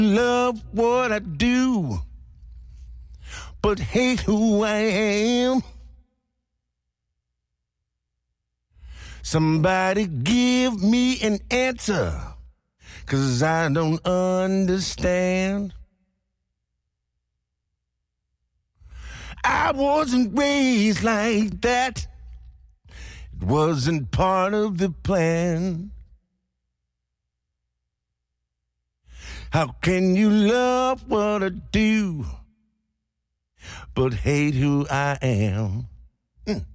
love what I do, but hate who I am. Somebody give me an answer, 'cause I don't understand. I wasn't raised like that. It wasn't part of the plan. How can you love what I do, but hate who I am?